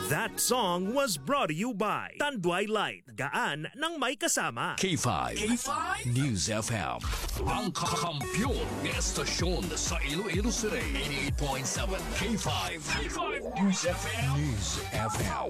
That song was brought to you by Tanduay Light, gaan ng may kasama. K5 News FM, ang kakampiyon ng estasyon sa Iloilo City. 88.7 K5 News FM.